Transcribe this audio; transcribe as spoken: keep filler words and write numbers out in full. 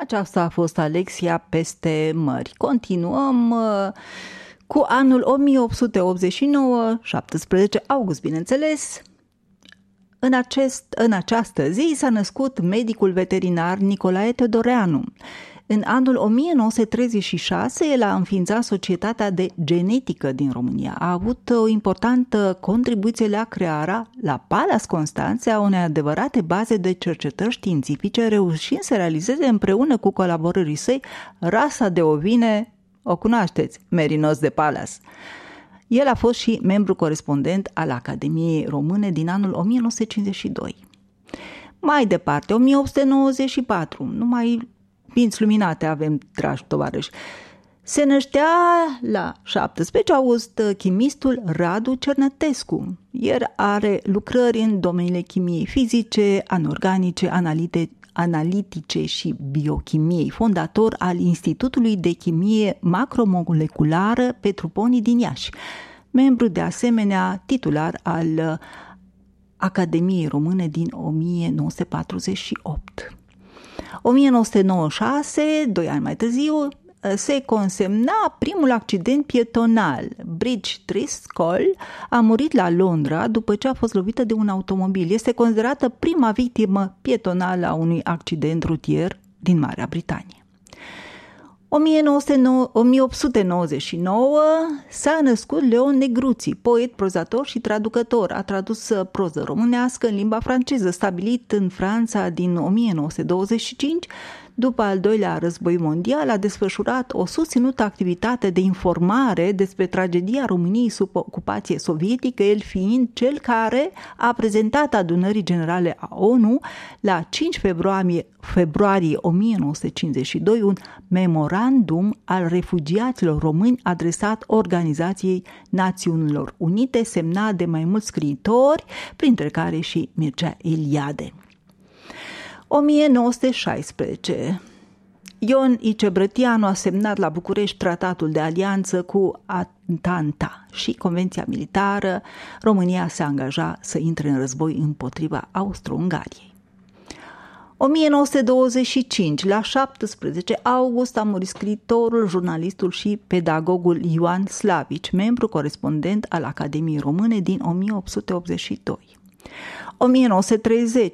Aceasta a fost Alexia peste mări. Continuăm uh, cu anul o mie opt sute optzeci și nouă, șaptesprezece august, bineînțeles. În, acest, în această zi s-a născut medicul veterinar Nicolae Teodoreanu. În anul o mie nouă sute treizeci și șase, el a înființat Societatea de Genetică din România. A avut o importantă contribuție la crearea, la Palas Constanței, a unei adevărate baze de cercetări științifice, reușind să realizeze împreună cu colaborării săi rasa de ovine, o cunoașteți, Merinos de Palas. El a fost și membru corespondent al Academiei Române din anul o mie nouă sute cincizeci și doi. Mai departe, o mie opt sute nouăzeci și patru, numai minți luminate avem, dragi tovarăși. Se năștea la șaptesprezece august chimistul Radu Cernătescu. El are lucrări în domeniile chimiei fizice, anorganice, analite, analitice și biochimiei, fondator al Institutului de Chimie Macromoleculară Petruponii din Iași, membru de asemenea titular al Academiei Române din o mie nouă sute patruzeci și opt. o mie nouă sute nouăzeci și șase, doi ani mai târziu, se consemna primul accident pietonal. Bridge Driscoll a murit la Londra după ce a fost lovită de un automobil. Este considerată prima victimă pietonală a unui accident rutier din Marea Britanie. o mie opt sute nouăzeci și nouă s-a născut Leon Negruții, poet, prozator și traducător. A tradus proză românească în limba franceză, stabilit în Franța din o mie nouă sute douăzeci și cinci. După al doilea război mondial, a desfășurat o susținută activitate de informare despre tragedia României sub ocupație sovietică, el fiind cel care a prezentat adunării generale a O N U la cinci februarie, februarie o mie nouă sute cincizeci și doi un memorandum al refugiaților români adresat Organizației Națiunilor Unite, semnat de mai mulți scriitori, printre care și Mircea Eliade. o mie nouă sute șaisprezece. Ion Icebrătianu a semnat la București tratatul de alianță cu Antanta și Convenția Militară. România se angaja să intre în război împotriva Austro-Ungariei. o mie nouă sute douăzeci și cinci. La șaptesprezece august a murit scriitorul, jurnalistul și pedagogul Ioan Slavici, membru corespondent al Academiei Române din o mie opt sute optzeci și doi. o mie nouă sute treizeci.